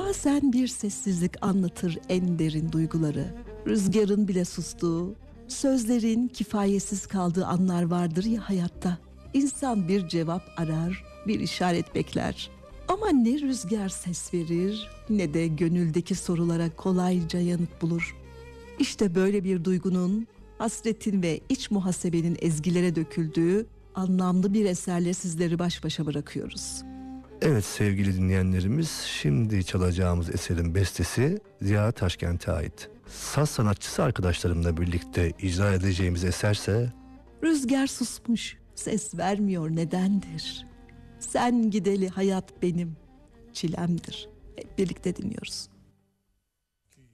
Bazen bir sessizlik anlatır en derin duyguları. Rüzgarın bile sustuğu, sözlerin kifayetsiz kaldığı anlar vardır ya hayatta. İnsan bir cevap arar, bir işaret bekler. Ama ne rüzgar ses verir, ne de gönüldeki sorulara kolayca yanıt bulur. İşte böyle bir duygunun, hasretin ve iç muhasebenin ezgilere döküldüğü anlamlı bir eserle sizleri baş başa bırakıyoruz. Evet sevgili dinleyenlerimiz, şimdi çalacağımız eserin bestesi Ziya Taşkent'e ait. Saz sanatçısı arkadaşlarımla birlikte icra edeceğimiz eserse Rüzgar susmuş, ses vermiyor nedendir? Sen gideli hayat benim çilemdir. Hep birlikte dinliyoruz.